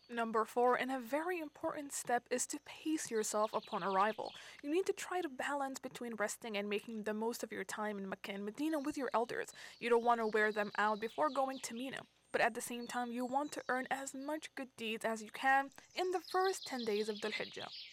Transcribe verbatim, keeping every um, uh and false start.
Number four, and a very important step, is to pace yourself upon arrival. You need to try to balance between resting and making the most of your time in Mecca and Medina with your elders. You don't want to wear them out before going to Mina. But at the same time, you want to earn as much good deeds as you can in the first ten days of Dhul Hijjah.